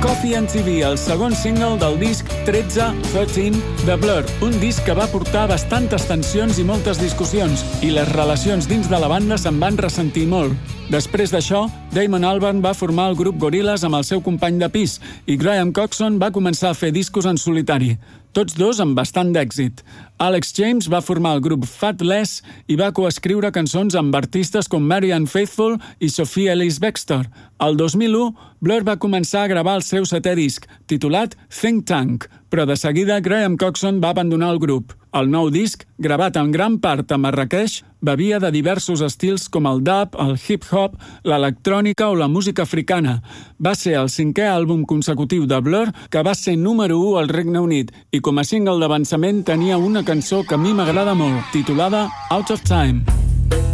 Coffee and TV, el segon single del disc 13 de Blur, un disc que va portar bastantes tensions i moltes discussions, i les relacions dins de la banda se'n van ressentir molt. Després d'això, Damon Albarn va formar el grup Gorillaz amb el seu company de pis i Graham Coxon va començar a fer discos en solitari, tots dos amb bastant d'èxit. Alex James va formar el grup Fat Les i va coescriure cançons amb artistes com Marianne Faithfull i Sophie Ellis-Bextor. El 2001, Blur va començar a gravar el seu setè disc, titulat Think Tank, però de seguida Graham Coxon va abandonar el grup. El nou disc, gravat en gran part a Marrakeix, bevia de diversos estils com el dub, el hip-hop, l'electrònica o la música africana. Va ser el 5è àlbum consecutiu de Blur que va ser número 1 al Regne Unit i com a single d'avançament tenia una cançó que a mi m'agrada molt, titulada Out of Time.